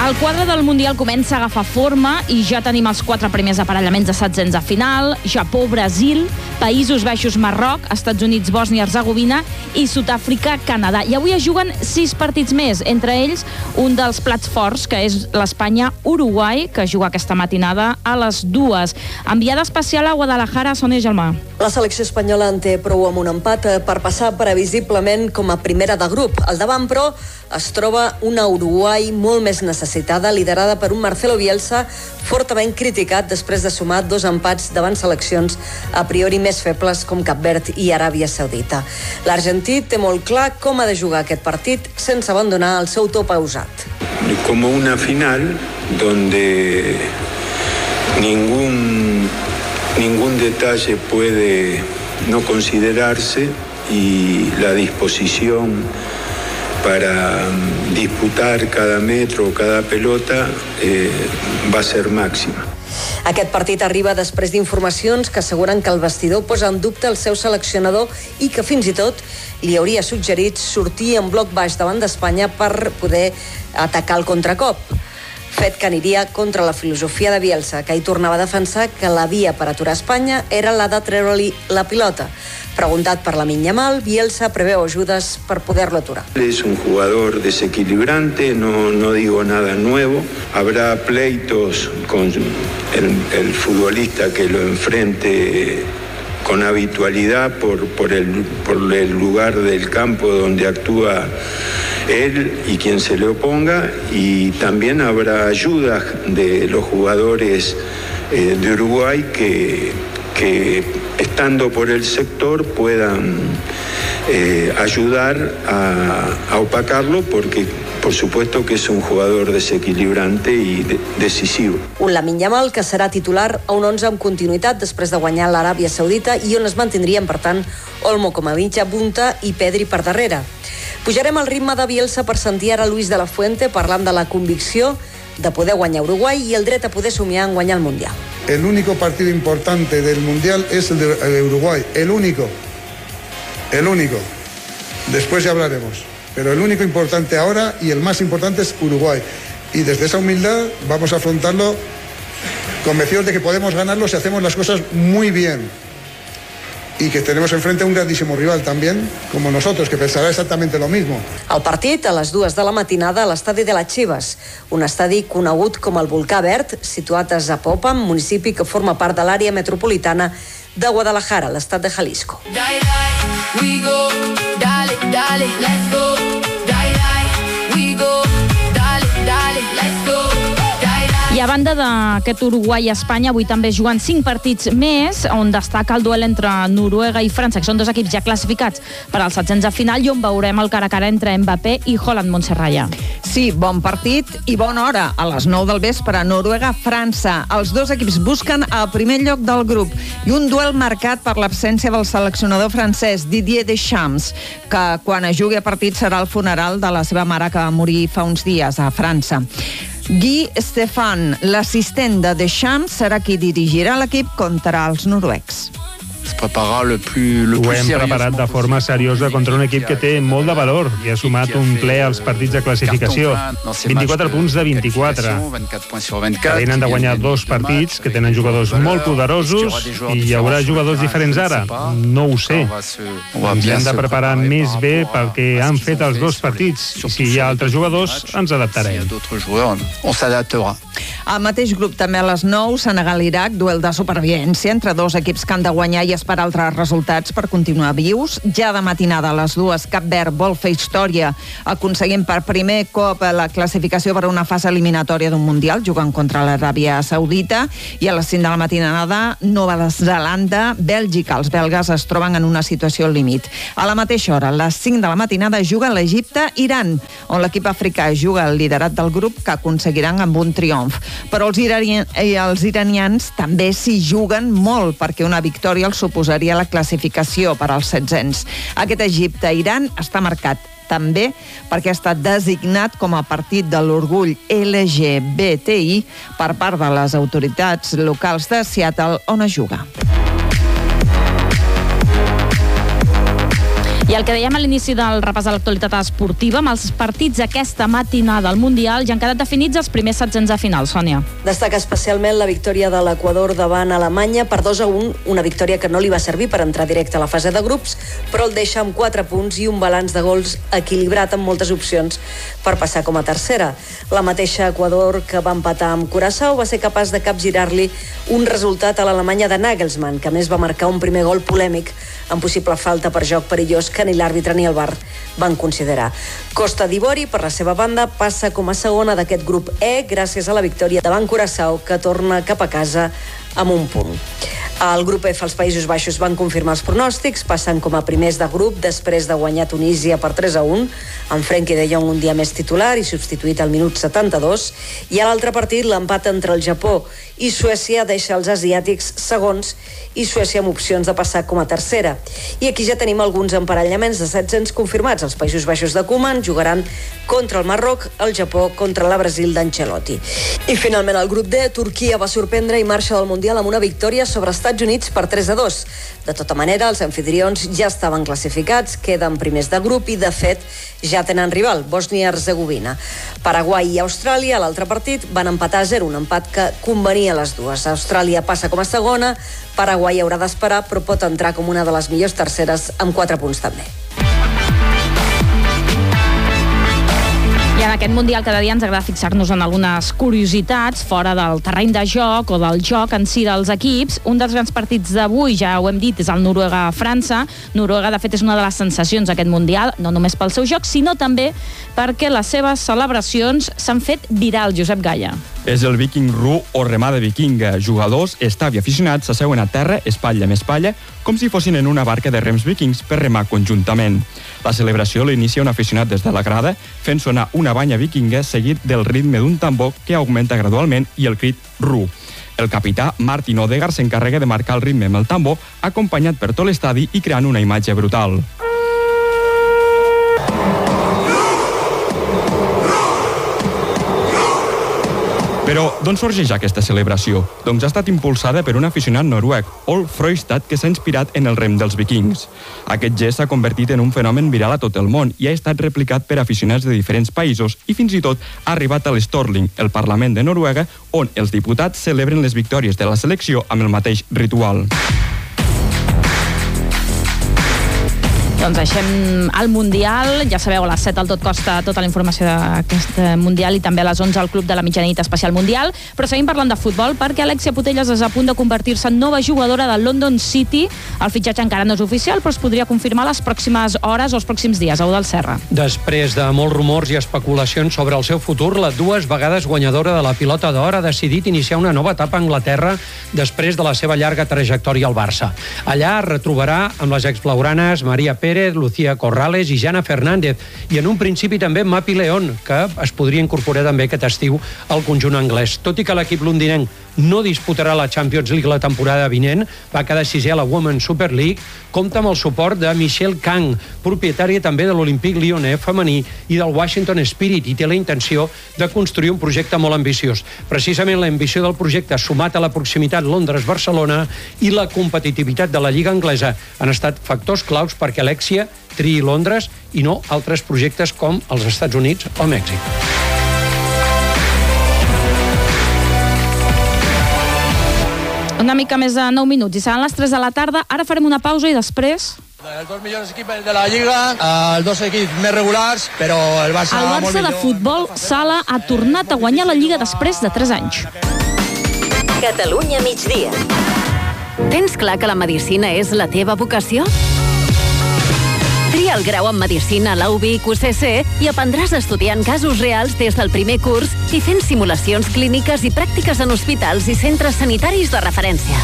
El quadre del Mundial comença a agafar forma i ja tenim els 4 primers aparellaments de setzents a final: Japó, Brasil, Països Baixos, Marroc, Estats Units, Bòsnia, Hercegovina i Sud-àfrica, Canadà. I avui es juguen 6 partits més, entre ells un dels plats forts, que és l'Espanya-Uruguai, que juga aquesta matinada a les 2. Enviada especial a Guadalajara, Sònia Gelmà. La selecció espanyola en té prou amb un empat per passar previsiblement com a primera de grup. Al davant, però, es troba una Uruguai molt més necessitada, liderada per un Marcelo Bielsa fortament criticat després de sumar 2 empats davant seleccions a priori més febles com Cap Verd i Aràbia Saudita. L'argentí té molt clar com ha de jugar aquest partit sense abandonar el seu to pausat. Como una final donde ningún detalle puede no considerarse y la disposición para disputar cada metro o cada pelota va a ser màxima. Aquest partit arriba després d'informacions que asseguren que el vestidor posa en dubte el seu seleccionador i que fins i tot li hauria suggerit sortir en bloc baix davant d'Espanya per poder atacar el contracop. Fet que aniria contra la filosofia de Bielsa, que hi tornava a defensar que la via per aturar Espanya era la de treure-li la pilota. Preguntat per Lamine Yamal, Bielsa preveu ajudes per poder-lo aturar. Es un jugador desequilibrante, no digo nada nuevo. Habrá pleitos con el futbolista que lo enfrente con habitualidad por el lugar del campo donde actúa él y quien se le oponga, y también habrá ayudas de los jugadores de Uruguay que estando por el sector puedan ayudar a opacarlo, porque por supuesto que es un jugador desequilibrante y decisivo. Un Lamine Yamal que serà titular a un 11 amb continuïtat després de guanyar l'Aràbia Saudita i on es mantindrien, per tant, Olmo com a mitja punta i Pedri per darrere. Pujarem el ritme de Bielsa per sentir ara Luis de la Fuente parlant de la convicció de poder guanyar Uruguai i el dret a poder somiar en guanyar el Mundial. El único partido importante del Mundial es el de Uruguay. El único. Después ya hablaremos. Pero el único importante ahora y el más importante es Uruguay. Y desde esa humildad vamos a afrontarlo convencidos de que podemos ganarlo si hacemos las cosas muy bien. Y que tenemos enfrente un grandísimo rival también, como nosotros, que pensará exactamente lo mismo. El partit a les 2 de la matinada a l'estadi de las Chivas, un estadi conegut com el Volcà Verd, situat a Zapopan, municipi que forma part de l'àrea metropolitana de Guadalajara, l'estat de Jalisco. I a banda d'aquest Uruguai-Espanya, avui també juguen 5 partits més, on destaca el duel entre Noruega i França, que són 2 equips ja classificats per als setzents de final, i on veurem el cara a cara entre Mbappé i Haaland, Montserrat. Sí, bon partit i bona hora. A les 9 del vespre, Noruega-França. Els 2 equips busquen el primer lloc del grup i un duel marcat per l'absència del seleccionador francès Didier Deschamps, que quan es jugui a partit serà el funeral de la seva mare que va morir fa uns dies a França. Guy Stefan, l'assistent de Deschamps, serà qui dirigirà l'equip contra els noruecs. Ho hem preparat de forma seriosa contra un equip que té molt de valor i ha sumat un ple als partits de classificació. 24 punts de 24. Que venen de guanyar 2 partits, que tenen jugadors molt poderosos, i hi haurà jugadors diferents ara. No ho sé. Ens hem de preparar més bé pel que han fet els 2 partits. I si hi ha altres jugadors, ens adaptarem. Al mateix grup, també a les 9, Senegal-Iraq, duel de supervivència entre 2 equips que han de guanyar i esperar altres resultats per continuar vius. Ja de matinada a les 2, Cap Verd vol fer història, aconseguint per primer cop la classificació per a una fase eliminatòria d'un Mundial, jugant contra l'Aràbia Saudita, i a les 5 de la matinada, Nova Zelanda, Bèlgica. Els belgues es troben en una situació límit. A la mateixa hora, a les 5 de la matinada, juga l'Egipte-Iran, on l'equip africà juga el liderat del grup, que aconseguiran amb un triomf. Però els iranians també s'hi juguen molt, perquè una victòria els suposaria la classificació per als setzents. Aquest Egipte-Iran està marcat també perquè ha estat designat com a partit de l'orgull LGBTI per part de les autoritats locals de Seattle, on es juga. I el que dèiem a l'inici del repàs de l'actualitat esportiva, amb els partits aquesta matinada al Mundial ja han quedat definits els primers setzents de final, Sònia. Destaca especialment la victòria de l'Equador davant Alemanya per 2-1, una victòria que no li va servir per entrar directe a la fase de grups, però el deixa amb 4 punts i un balanç de gols equilibrat amb moltes opcions per passar com a tercera. La mateixa Equador, que va empatar amb Curaçao, va ser capaç de capgirar-li un resultat a l'Alemanya de Nagelsmann, que a més va marcar un primer gol polèmic amb possible falta per joc perillós que ni l'àrbitre ni el VAR van considerar. Costa d'Ivori, per la seva banda, passa com a segona d'aquest grup E gràcies a la victòria davant Curaçao, que torna cap a casa amb un punt. Al grup F els Països Baixos van confirmar els pronòstics, passen com a primers de grup després de guanyar Tunísia per 3-1, amb Frenkie de Jong un dia més titular i substituït al minut 72, i a l'altre partit l'empat entre el Japó i Suècia deixa els asiàtics segons i Suècia amb opcions de passar com a tercera. I aquí ja tenim alguns emparellaments de setzents confirmats. Els Països Baixos de Koeman jugaran contra el Marroc, el Japó contra la Brasil d'Ancelotti. I finalment al grup D, Turquia va sorprendre i marxa del Mundial amb una victòria sobre Estats Units per 3-2. De tota manera, els anfitrions ja estaven classificats, queden primers de grup i, de fet, ja tenen rival, Bòsnia-Hercegovina. Paraguai i Austràlia, a l'altre partit, van empatar a 0, un empat que convenia a les dues. Austràlia passa com a segona, Paraguai haurà d'esperar, però pot entrar com una de les millors terceres amb 4 punts també. I en aquest Mundial cada dia ens agrada fixar-nos en algunes curiositats fora del terreny de joc o del joc en si dels equips. Un dels grans partits d'avui, ja ho hem dit, és el Noruega-França. Noruega, de fet, és una de les sensacions d'aquest Mundial, no només pel seu joc, sinó també perquè les seves celebracions s'han fet viral, Josep Gaya. És el Viking Ru o remada vikinga. Jugadors, estaf i aficionats s'asseuen a terra, espatlla amb espatlla, com si fossin en una barca de rems vikings per remar conjuntament. La celebració l'inicia un aficionat des de la grada, fent sonar una banya vikinga seguit del ritme d'un tambor que augmenta gradualment i el crit Ru. El capità Martin Odegaard s'encarrega de marcar el ritme amb el tambor, acompanyat per tot l'estadi i creant una imatge brutal. Però d'on sorgeix aquesta celebració? Doncs ha estat impulsada per un aficionat noruec, Ol Frøystad, que s'ha inspirat en el rem dels vikings. Aquest gest s'ha convertit en un fenomen viral a tot el món i ha estat replicat per aficionats de diferents països i fins i tot ha arribat a l'Storling, el Parlament de Noruega, on els diputats celebren les victòries de la selecció amb el mateix ritual. Doncs deixem el Mundial, ja sabeu, a les 7 al Tot Costa tota la informació d'aquest Mundial i també a les 11 al Club de la Mitjanit Especial Mundial, però seguim parlant de futbol perquè Alexia Putellas és a punt de convertir-se en nova jugadora del London City. El fitxatge encara no és oficial, però es podria confirmar les pròximes hores o els pròxims dies. Eudald Serra. Després de molts rumors i especulacions sobre el seu futur, la 2 vegades guanyadora de la Pilota d'Or ha decidit iniciar una nova etapa a Anglaterra després de la seva llarga trajectòria al Barça. Allà es retrobarà amb les exblaugranes Maria Pérez, Lucía Corrales i Jana Fernández, i en un principi també Mapi León, que es podria incorporar també aquest estiu al conjunt anglès. Tot i que l'equip londinenc no disputarà la Champions League la temporada vinent, va quedar 6è a la Women's Super League, compta amb el suport de Michelle Kang, propietària també de l'Olympique Lyonnais femení i del Washington Spirit, i té la intenció de construir un projecte molt ambiciós. Precisament l'ambició del projecte, sumat a la proximitat Londres-Barcelona i la competitivitat de la Lliga anglesa, han estat factors claus perquè Alexia triï Londres i no altres projectes com els Estats Units o Mèxic. Una mica més de 9 minuts i seran les 3 de la tarda. Ara farem una pausa i després... Els 2 millors equips de la Lliga, els 2 equips més regulars, però el Barça... El Barça de futbol sala ha tornat a guanyar la Lliga després de 3 anys. Catalunya migdia. Tens clar que la medicina és la teva vocació? Tria el grau en Medicina a la UBIC UCC i aprendràs a estudiar en casos reals des del primer curs i fent simulacions clíniques i pràctiques en hospitals i centres sanitaris de referència.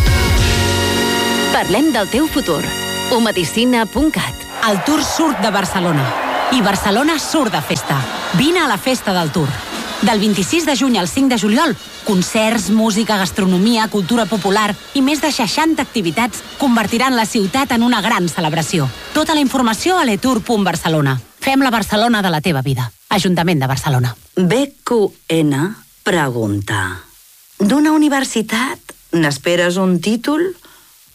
Parlem del teu futur. umedicina.cat. El Tour surt de Barcelona i Barcelona surt de festa. Vine a la festa del Tour. Del 26 de juny al 5 de juliol, concerts, música, gastronomia, cultura popular i més de 60 activitats convertiran la ciutat en una gran celebració. Tota la informació a letour.barcelona. Fem la Barcelona de la teva vida. Ajuntament de Barcelona. BQN pregunta: d'una universitat n'esperes un títol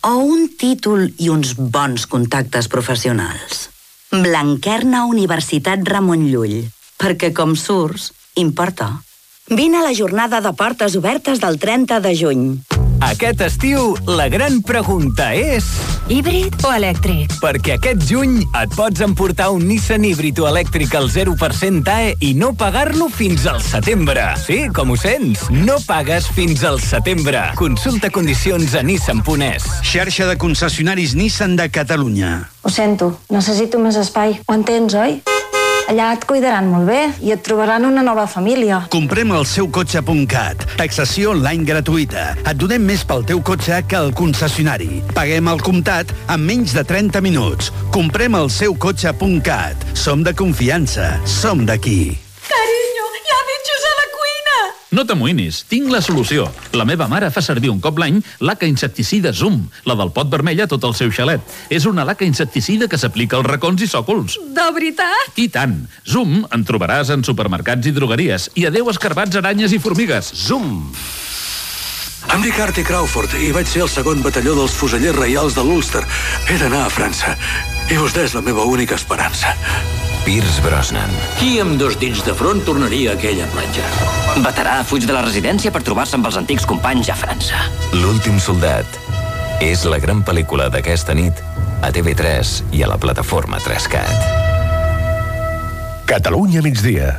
o un títol i uns bons contactes professionals? Blanquerna Universitat Ramon Llull, perquè com surts, importa. Vine a la jornada de portes obertes del 30 de juny. Aquest estiu, la gran pregunta és... Híbrid o elèctric? Perquè aquest juny et pots emportar un Nissan híbrid o elèctric al 0% TAE i no pagar-lo fins al setembre. Sí, com ho sents? No pagues fins al setembre. Consulta condicions a nissan.es. Xarxa de concessionaris Nissan de Catalunya. Ho sento, necessito més espai. Ho entens, oi? Allà et cuidaran molt bé i et trobaran una nova família. Comprem el seucotxe.cat. Taxació online gratuïta. Et donem més pel teu cotxe que al concessionari. Paguem al comptat en menys de 30 minuts. Comprem el seucotxe.cat. Som de confiança. Som d'aquí. Carinyo, hi ha bitxos a la cuina! No t'amoïnis, tinc la solució. La meva mare fa servir un cop l'any laca insecticida Zoom, la del pot vermell a tot el seu xalet. És una laca insecticida que s'aplica als racons i sòcols. De veritat? I tant. Zoom en trobaràs en supermercats i drogueries i a 10 escarbats aranyes i formigues. Zoom. Em dic Artie Crawford i vaig ser el segon batalló dels fusellers reials de l'Ulster. He d'anar a França i vostè és la meva única esperança. Pierce Brosnan. Qui amb 2 dits de front tornaria a aquella platja? Veterà fuig de la residència per trobar-se amb els antics companys a França. L'últim soldat és la gran pel·lícula d'aquesta nit a TV3 i a la plataforma 3CAT. Catalunya migdia.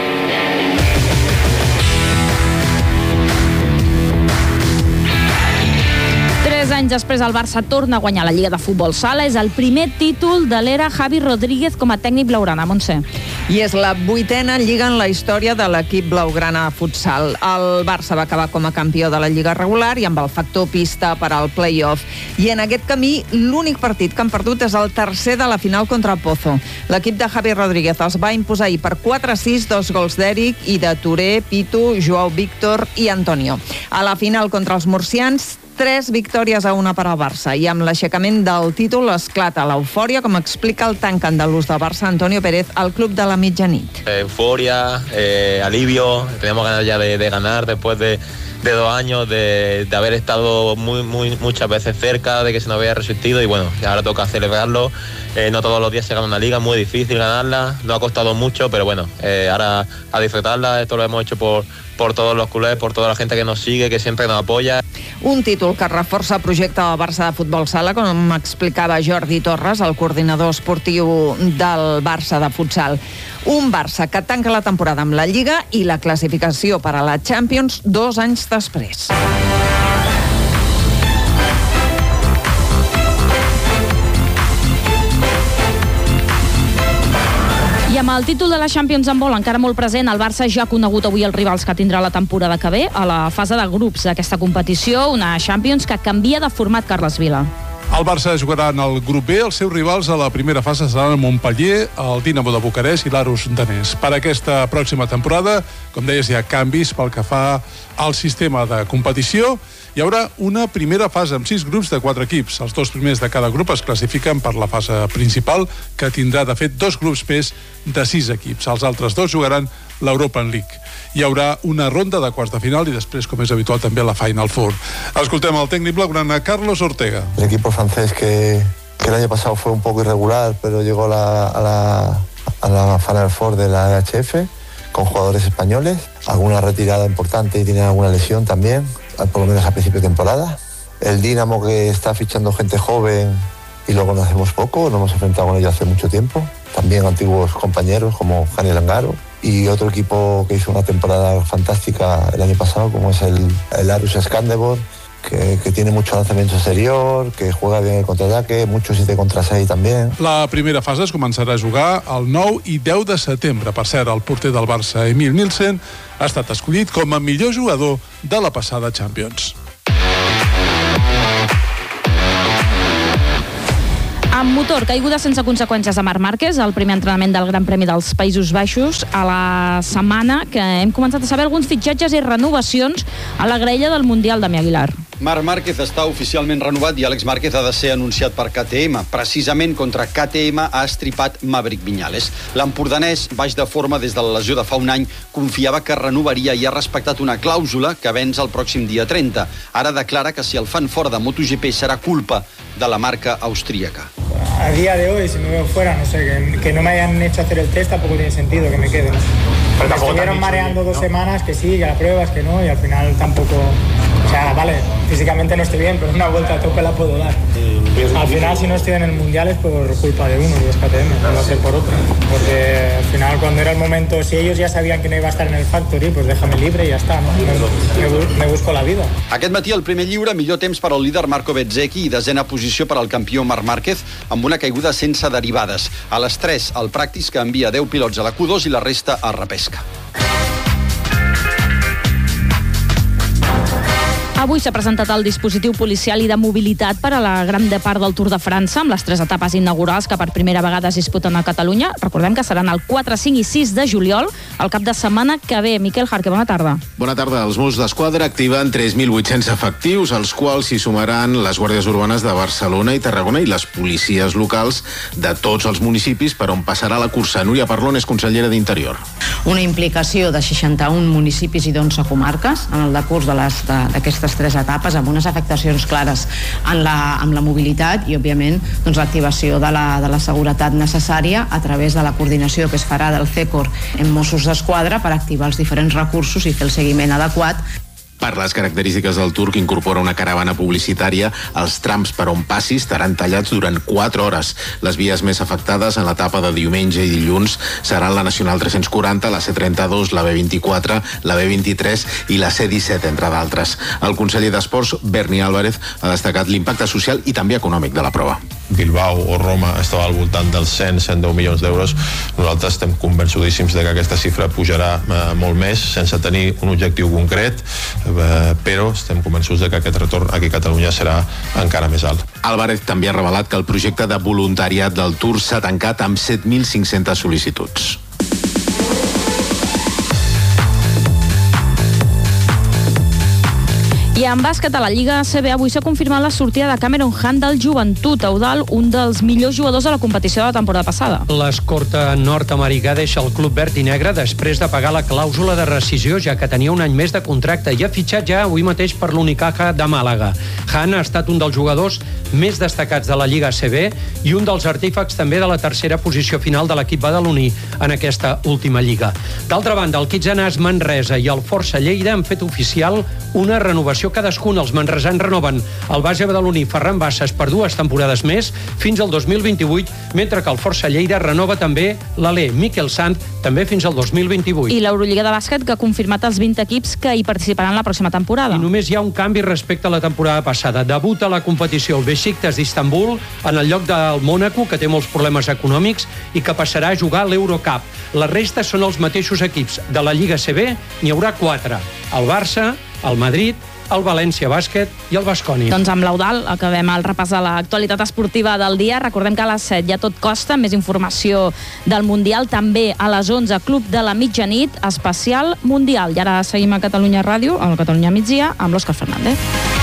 3 anys després el Barça torna a guanyar la Lliga de Futbol Sala. És el primer títol de l'era Javi Rodríguez com a tècnic blaugrana. Montse. I és la 8a Lliga en la història de l'equip blaugrana de futsal. El Barça va acabar com a campió de la Lliga regular i amb el factor pista per al play-off. I en aquest camí, l'únic partit que han perdut és el tercer de la final contra el Pozo. L'equip de Javi Rodríguez els va imposar ahir per 4-6, 2 gols d'Eric i de Touré, Pitu, Joao Víctor i Antonio. A la final contra els murcians, 3 victòries a 1 per al Barça i amb l'aixecament del títol esclata l'eufòria, com explica el tanc andalús del Barça, Antonio Pérez, al club de la mitjanit. Euforia, alivio, tenemos ganas ya de ganar después de 2 años, de haber estado muchas veces cerca, de que se nos había resistido y bueno, ahora toca celebrarlo. No todos los días se gana una liga, muy difícil ganarla, no ha costado mucho, pero bueno, ahora a disfrutarla. Esto lo hemos hecho por todos los culers, por toda la gente que nos sigue, que siempre nos apoya. Un títol que reforça el projecte del Barça de Futbol Sala, com explicava Jordi Torres, el coordinador esportiu del Barça de futsal. Un Barça que tanca la temporada amb la Lliga i la classificació per a la Champions 2 anys després. I amb el títol de la Champions en vol encara molt present, el Barça ja ha conegut avui els rivals que tindrà la temporada que ve a la fase de grups d'aquesta competició, una Champions que canvia de format, Carles Vila. El Barça jugarà en el grup B. Els seus rivals a la primera fase seran el Montpellier, el Dinamo de Bucarest i l'Aros danès. Per aquesta pròxima temporada, com deies, hi ha canvis pel que fa al sistema de competició. Hi haurà una primera fase amb 6 grups de 4 equips. Els 2 primers de cada grup es classifiquen per la fase principal, que tindrà, de fet, 2 grups més de 6 equips. Els altres 2 jugaran l'European League. Hi haurà una ronda de quarts de final i després, com és habitual, també la Final Four. Escoltem el tècnic blaugrana Carlos Ortega. El equipo francés que el año pasado fue un poco irregular, pero llegó a la Final Four de la EHF con jugadores españoles, alguna retirada importante y tienen alguna lesión también, por lo menos a principio de temporada. El Dinamo, que está fichando gente joven y lo conocemos poco, no hemos enfrentado con ellos hace mucho tiempo, también antiguos compañeros como Jani Langaro, y otro equipo que hizo una temporada fantástica el año pasado, como es el Arus Skanderborg, que tiene mucho lanzamiento exterior, que juega bien el contraataque, mucho 7 contra 6 també. La primera fase es començarà a jugar el 9 i 10 de setembre. Per cert, el porter del Barça, Emil Nielsen, ha estat escollit com a millor jugador de la passada Champions. Amb motor, caiguda sense conseqüències de Marc Márquez, el primer entrenament del Gran Premi dels Països Baixos, a la setmana que hem començat a saber alguns fitxatges i renovacions a la graella del Mundial, Damià Aguilar. Marc Márquez està oficialment renovat i Àlex Márquez ha de ser anunciat per KTM. Precisament contra KTM ha estripat Maverick Viñales. L'empordanès, baix de forma des de la lesió de fa un any, confiava que renovaria i ha respectat una clàusula que venç el pròxim dia 30. Ara declara que si el fan fora de MotoGP serà culpa de la marca austríaca. A día de hoy, si me veo fuera, no sé, que no me hayan hecho hacer el test tampoco tiene sentido que me quede. Me estuvieron mareando 2 semanas, que sí, que la pruebas, que no, y al final tampoco... O sea, vale, físicamente no estoy bien, pero una vuelta a tope la puedo dar. Al final, si no estoy en el Mundial es por culpa de uno, y es KTM, no va a ser por otro. Porque al final, cuando era el momento, si ellos ya sabían que no iba a estar en el Factory, pues déjame libre y ya está, ¿no? Me busco la vida. Aquest matí, al primer lliure, millor temps per al líder Marco Bezzecchi i desena posició per al campió Marc Márquez, amb una caiguda sense derivades. A les 3, el Practice, que envia 10 pilots a la Q2 i la resta a repesca. Avui s'ha presentat el dispositiu policial i de mobilitat per a la gran part del Tour de França, amb les 3 etapes inaugurals que per primera vegada es disputen a Catalunya. Recordem que seran el 4, 5 i 6 de juliol, el cap de setmana que ve. Miquel Jarque, bona tarda. Bona tarda. Els Mossos d'Esquadra activen 3.800 efectius, als quals s'hi sumaran les guàrdies urbanes de Barcelona i Tarragona i les policies locals de tots els municipis per on passarà la cursa. Núria Parlon és consellera d'Interior. Una implicació de 61 municipis i d'11 comarques en el decurs d'aquestes 3 etapes, amb unes afectacions clares amb la mobilitat i, òbviament, l'activació de la seguretat necessària a través de la coordinació que es farà del CECOR en Mossos d'Esquadra per activar els diferents recursos i fer el seguiment adequat. Per les característiques del Tour, que incorpora una caravana publicitària, els trams per on passi estaran tallats durant 4 hores. Les vies més afectades en l'etapa de diumenge i dilluns seran la Nacional 340, la C32, la B24, la B23 i la C17, entre d'altres. El conseller d'Esports, Berni Álvarez, ha destacat l'impacte social i també econòmic de la prova. Bilbao o Roma estava al voltant dels 100-110 milions d'euros. Nosaltres estem convençudíssims de que aquesta xifra pujarà molt més, sense tenir un objectiu concret, però estem convençuts de que aquest retorn aquí a Catalunya serà encara més alt. Álvarez també ha revelat que el projecte de voluntariat del Tour s'ha tancat amb 7.500 sol·licituds. I en bàsquet a la Lliga ACB avui s'ha confirmat la sortida de Cameron Hunt del Joventut, Eudald, un dels millors jugadors de la competició de la temporada passada. L'escorta nord-americà deixa el club verd i negre després de pagar la clàusula de rescisió, ja que tenia un any més de contracte i ha fitxat ja avui mateix per l'Unicaja de Màlaga. Hunt ha estat un dels jugadors més destacats de la Lliga ACB i un dels artífecs també de la tercera posició final de l'equip badaloní en aquesta última lliga. D'altra banda, el Quitzenàs Manresa i el Força Lleida han fet oficial una renovació cadascun. Els manresans renoven el base badaloní Ferran Bassas per 2 temporades més fins al 2028, mentre que el Força Lleida renova també l'alè Miquel Sant també fins al 2028. I l'Eurolliga de bàsquet, que ha confirmat els 20 equips que hi participaran la pròxima temporada. I només hi ha un canvi respecte a la temporada passada. Debuta a la competició el Besiktas d'Istanbul en el lloc del Mònaco, que té molts problemes econòmics i que passarà a jugar a l'Eurocup. La resta són els mateixos equips de la Lliga CB, n'hi haurà 4. El Barça, el Madrid, el València Bàsquet i el Baskonia. Doncs amb l'Eudald acabem el repàs de l'actualitat esportiva del dia. Recordem que a les 7 ja tot costa, més informació del Mundial. També a les 11, Club de la Mitjanit, especial Mundial. I ara seguim a Catalunya Ràdio, al Catalunya Migdia, amb l'Òscar Fernández.